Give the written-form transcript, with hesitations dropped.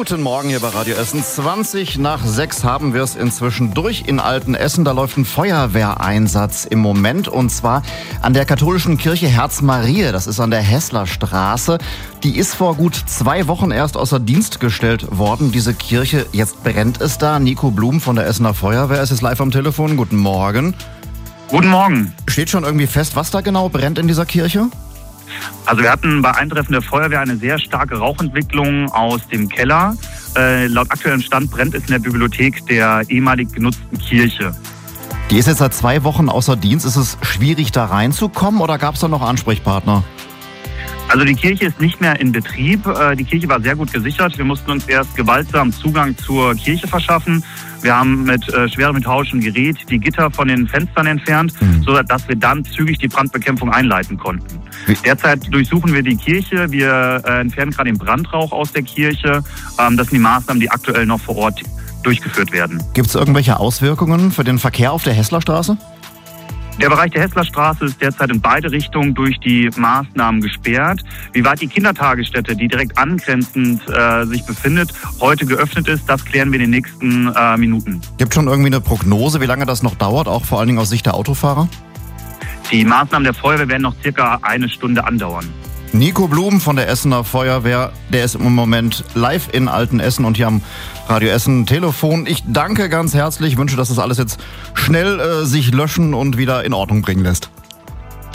Guten Morgen hier bei Radio Essen. 5:20 haben wir es inzwischen durch in Altenessen. Da läuft ein Feuerwehreinsatz im Moment und zwar an der katholischen Kirche Herz Mariä. Das ist an der Hässlerstraße. Die ist vor gut 2 Wochen erst außer Dienst gestellt worden, diese Kirche. Jetzt brennt es da. Nico Blum von der Essener Feuerwehr ist jetzt live am Telefon. Guten Morgen. Guten Morgen. Steht schon irgendwie fest, was da genau brennt in dieser Kirche? Also wir hatten bei Eintreffen der Feuerwehr eine sehr starke Rauchentwicklung aus dem Keller. Laut aktuellem Stand brennt es in der Bibliothek der ehemalig genutzten Kirche. Die ist jetzt seit 2 Wochen außer Dienst. Ist es schwierig, da reinzukommen oder gab es da noch Ansprechpartner? Also die Kirche ist nicht mehr in Betrieb. Die Kirche war sehr gut gesichert. Wir mussten uns erst gewaltsam Zugang zur Kirche verschaffen. Wir haben mit schwerem hydraulischem Gerät die Gitter von den Fenstern entfernt, sodass wir dann zügig die Brandbekämpfung einleiten konnten. Derzeit durchsuchen wir die Kirche. Wir entfernen gerade den Brandrauch aus der Kirche. Das sind die Maßnahmen, die aktuell noch vor Ort durchgeführt werden. Gibt es irgendwelche Auswirkungen für den Verkehr auf der Hässlerstraße? Der Bereich der Hässlerstraße ist derzeit in beide Richtungen durch die Maßnahmen gesperrt. Wie weit die Kindertagesstätte, die direkt angrenzend sich befindet, heute geöffnet ist, das klären wir in den nächsten Minuten. Gibt es schon irgendwie eine Prognose, wie lange das noch dauert, auch vor allen Dingen aus Sicht der Autofahrer? Die Maßnahmen der Feuerwehr werden noch circa 1 Stunde andauern. Nico Blum von der Essener Feuerwehr, der ist im Moment live in Altenessen und hier am Radio Essen Telefon. Ich danke ganz herzlich, wünsche, dass das alles jetzt schnell sich löschen und wieder in Ordnung bringen lässt.